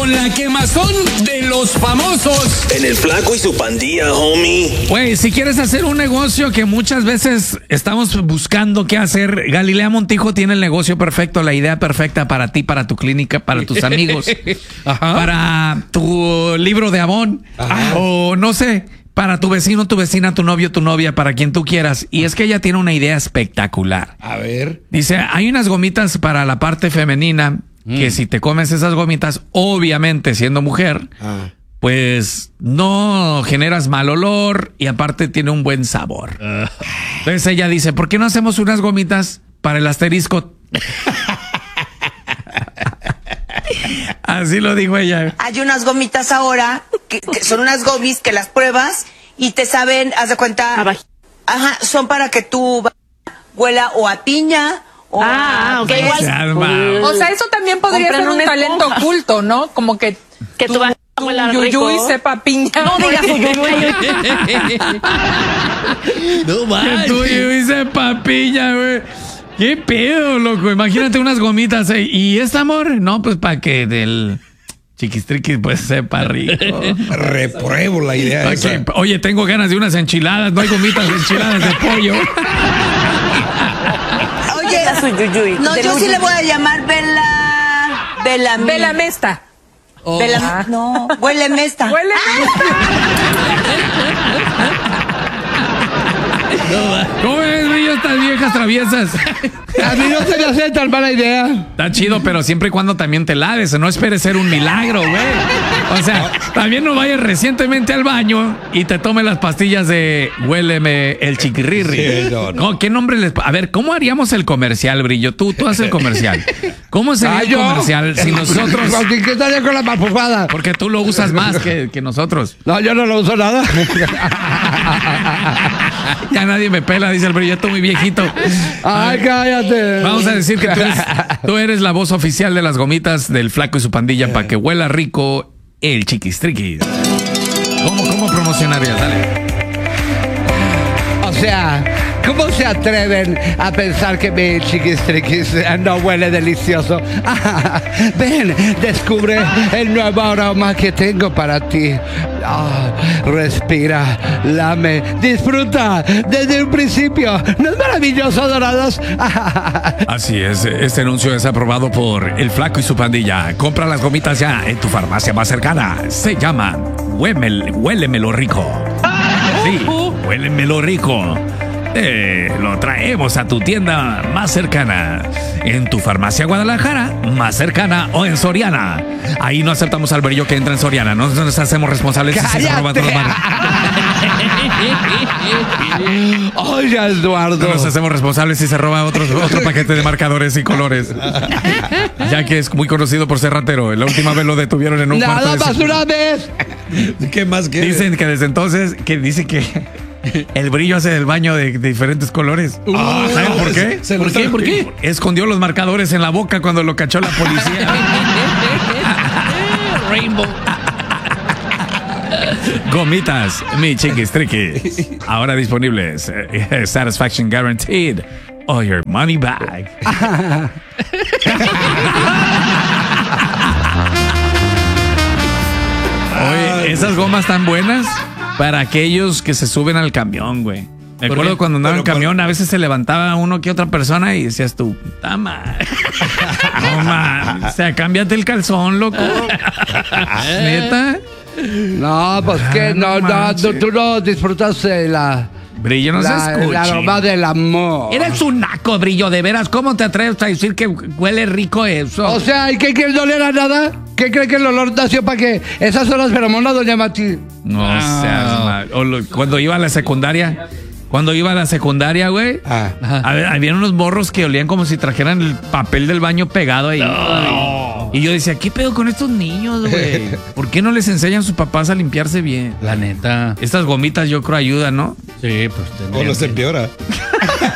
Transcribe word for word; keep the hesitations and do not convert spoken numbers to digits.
con la quemazón de los famosos. En el Flaco y su Pandilla, homie. Güey, si quieres hacer un negocio que muchas veces estamos buscando qué hacer, Galilea Montijo tiene el negocio perfecto, la idea perfecta para ti, para tu clínica, para tus amigos, Ajá. para tu libro de Avon, Ajá. o no sé, para tu vecino, tu vecina, tu novio, tu novia, para quien tú quieras. Y es que ella tiene una idea espectacular. A ver. Dice, hay unas gomitas para la parte femenina que si te comes esas gomitas, obviamente siendo mujer, Ah. pues no generas mal olor y aparte tiene un buen sabor. Entonces ella dice, ¿por qué no hacemos unas gomitas para el asterisco? Así lo dijo ella. Hay unas gomitas ahora, que, que son unas gomis que las pruebas y te saben, haz de cuenta, ajá, son para que tú huela o a piña o Ah, a... ok, igual. Se arma. O sea, eso también podría Compran ser un una talento esponja. oculto, ¿no? Como que Que tú vas a huelar rico. yuyuy sepa piña. No digas uyuyuy. No Que manches. tú dice papilla, güey. ¿Qué pedo, loco? Imagínate unas gomitas. ¿eh? ¿Y este amor? No, pues para que del chiquistriquis pues sepa rico. Repruebo la idea Pa' esa. que- oye, tengo ganas de unas enchiladas. No hay gomitas de enchiladas de pollo. Oye, Las uyuyuy. no, Del yo sí uyuyuy. le voy a llamar Bella... Bella... Vela mesta. Bella... No, huele mesta. Huele. ¿Cómo ves, brillo, estas viejas traviesas? A mí no se me hace tan mala idea. Está chido, pero siempre y cuando también te laves. No esperes ser un milagro, güey. O sea, también no vayas recientemente al baño y te tomes las pastillas de huéleme el chiquirrirri. Sí, no, no. No, ¿qué nombre les... A ver, ¿cómo haríamos el comercial, Brillo? Tú, tú haces el comercial. ¿Cómo sería Ah, el yo. comercial si nosotros... ¿Qué qué estaría con la mapufada? Porque tú lo usas más que, que nosotros. No, yo no lo uso nada. Ya nadie me pela, dice el Brillo. Estoy muy viejito. Ay, cállate. Vamos a decir que tú eres, tú eres la voz oficial de las gomitas del Flaco y su Pandilla para que huela rico el chiquistriquis. ¿Cómo, cómo promocionarías? Dale. O sea, ¿cómo se atreven a pensar que mi chiquistriquis no huele delicioso? Ah, ven, descubre el nuevo aroma que tengo para ti. Ah, respira, lame, disfruta desde un principio. ¿No es maravilloso, Dorados? Así es, este anuncio es aprobado por el Flaco y su Pandilla. Compra las gomitas ya en tu farmacia más cercana. Se llaman Huémel, Huélemelo Rico. Sí, Huélemelo Rico. Eh, lo traemos a tu tienda más cercana, en tu farmacia Guadalajara más cercana o en Soriana. Ahí no aceptamos al Brillo que entra en Soriana. No nos hacemos responsables si se roban ¡Cállate! todas las manos. Oye, Eduardo. No nos hacemos responsables si se roba otro, otro paquete de marcadores y colores. Ya que es muy conocido por ser ratero. La última vez lo detuvieron en un cuarto Nada de más su- una vez. ¿Qué más quieres? Dicen que desde entonces, que dice que el Brillo hace el baño de, de diferentes colores. Ah, ¿saben por qué? Se ¿Por lo qué? está- ¿Por qué? Escondió los marcadores en la boca cuando lo cachó la policía. Rainbow. Gomitas, mi chiquistriquis. Ahora disponibles. Eh, Satisfaction guaranteed. Or your money back. Oye, esas gomas tan buenas para aquellos que se suben al camión, güey. Me ¿Por acuerdo qué? cuando andaba en Pero, camión, a veces se levantaba uno que otra persona y decías tú, tama. No, man. O sea, cámbiate el calzón, loco. ¿Neta? No, pues que no, no no, manches. tú, tú no disfrutas de la, Brillo, no la, se el escuche. aroma del amor. Eres un naco, Brillo, de veras. ¿Cómo te atreves a decir que huele rico eso? O sea, ¿y qué quieres no oler a nada? ¿Qué cree que el olor nació para qué? Esas son las feromonas, doña Mati. No seas mal. O lo- cuando iba a la secundaria, cuando iba a la secundaria, güey, Ah. a ver, había unos morros que olían como si trajeran el papel del baño pegado ahí. Y yo decía, ¿qué pedo con estos niños, güey? ¿Por qué no les enseñan sus papás a limpiarse bien? La neta. Estas gomitas yo creo ayudan, ¿no? Sí, pues O tendría los que- empeora.